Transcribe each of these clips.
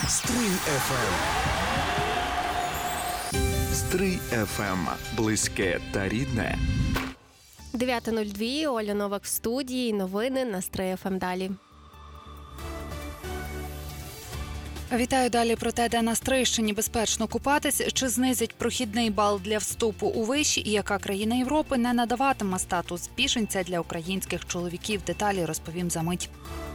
Стрий ФМ. Стрий ФМ. Близьке та рідне. 9:02, Оля Новак в студії, новини на Стрий ФМ далі. Вітаю далі про те, де на Стрийщині безпечно купатись, чи знизять прохідний бал для вступу у виші і яка країна Європи не надаватиме статус біженця для українських чоловіків. Деталі розповім за мить.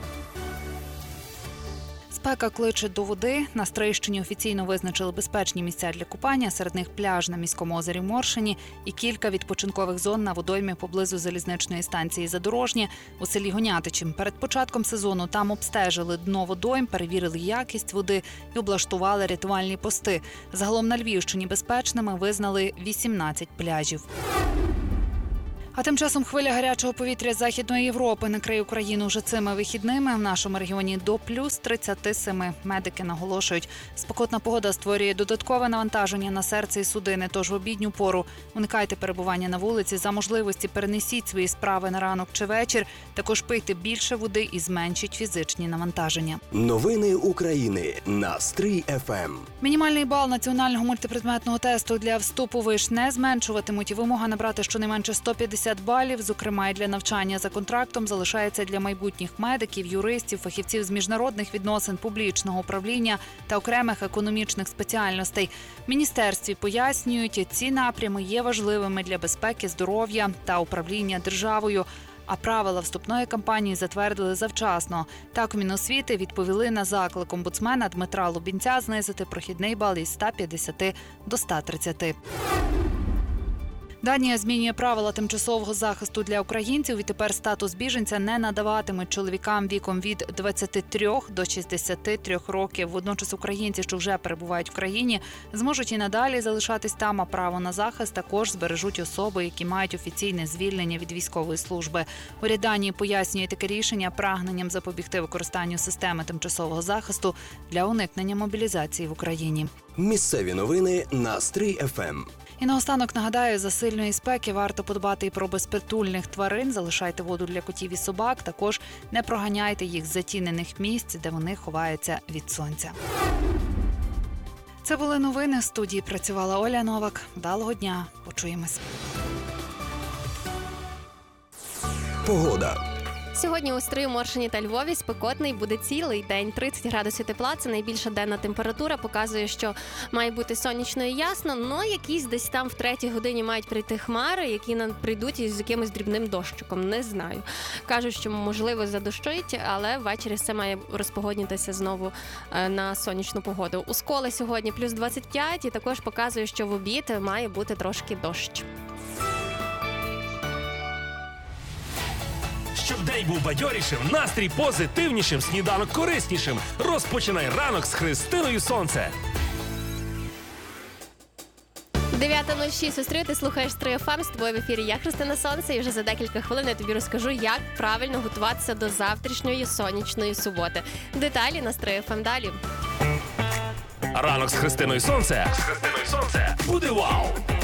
Спека кличе до води. На Стрийщині офіційно визначили безпечні місця для купання. Серед них пляж на міському озері Моршині і кілька відпочинкових зон на водоймі поблизу залізничної станції Задорожнє у селі Гонятичі. Перед початком сезону там обстежили дно водойм, перевірили якість води і облаштували рятувальні пости. Загалом на Львівщині безпечними визнали 18 пляжів. А тим часом хвиля гарячого повітря з Західної Європи накриє Україну вже цими вихідними. В нашому регіоні до плюс 37. Медики наголошують, спекотна погода створює додаткове навантаження на серце і судини, тож в обідню пору уникайте перебування на вулиці, за можливості перенесіть свої справи на ранок чи вечір, також пийте більше води і зменшіть фізичні навантаження. Новини України на Стрий ФМ. Мінімальний бал національного мультипредметного тесту для вступу виш не зменшуватимуть і вимога набрати щонайменше 150 балів, зокрема і для навчання за контрактом, залишається для майбутніх медиків, юристів, фахівців з міжнародних відносин, публічного управління та окремих економічних спеціальностей. В міністерстві пояснюють, ці напрями є важливими для безпеки, здоров'я та управління державою. А правила вступної кампанії затвердили завчасно. Так, у Міносвіти відповіли на заклик омбудсмена Дмитра Лубінця знизити прохідний бал із 150 до 130. Данія змінює правила тимчасового захисту для українців і тепер статус біженця не надаватимуть чоловікам віком від 23 до 63 років. Водночас українці, що вже перебувають в країні, зможуть і надалі залишатись там, а право на захист також збережуть особи, які мають офіційне звільнення від військової служби. Уряд Данії пояснює таке рішення прагненням запобігти використанню системи тимчасового захисту для уникнення мобілізації в Україні. Місцеві новини на Стрий ФМ. І наостанок нагадаю, за сильної спеки варто подбати і про безпритульних тварин, залишайте воду для котів і собак, також не проганяйте їх з затінених місць, де вони ховаються від сонця. Це були новини. В студії працювала Оля Новак. Вдалого дня. Почуємось. Погода. Сьогодні у Стрию, Моршині та Львові спекотний буде цілий день. 30 градусів тепла – це найбільша денна температура. Показує, що має бути сонячно і ясно, але якісь десь там в 3-й годині мають прийти хмари, які нам прийдуть із якимось дрібним дощиком. Не знаю. Кажуть, що можливо задощить, але ввечері все має розпогоднітися знову на сонячну погоду. У Сколі сьогодні плюс 25 і також показує, що в обід має бути трошки дощ. Щоб день був бадьорішим, настрій позитивнішим, сніданок кориснішим. Розпочинай ранок з Христиною Сонце. 9:06 у Стрию, ти слухаєш Стрий ФМ, з тобою в ефірі я, Христина Сонце, і вже за декілька хвилин я тобі розкажу, як правильно готуватися до завтрашньої сонячної суботи. Деталі на Стрий ФМ далі. Ранок з Христиною Сонце. Буде вау!